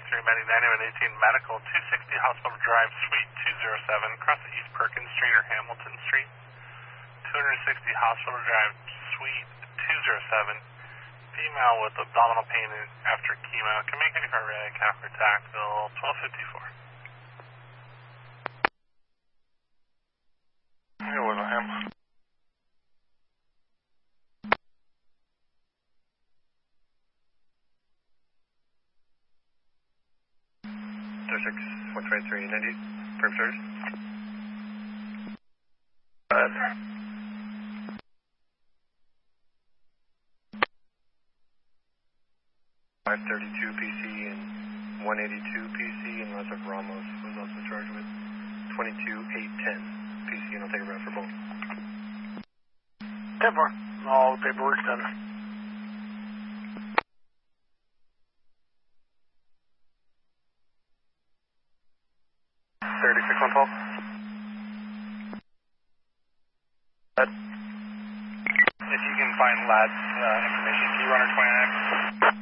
Medic 9118 Medical, 260 Hospital Drive, Suite 207, across the East Perkins Street or Hamilton Street. 260 Hospital Drive, Suite 207, female with abdominal pain after chemo. Can make any car ready, Casper Tactville, 1254. It wasn't him. What's right 390? Firm service? 532 PC and 182 PC, and Lesser Ramos was also charged with 22810 PC, and I'll take a route for both. 10-4. All the paperwork's done. 36-112. If you can find Lad's information, can you run her 29X?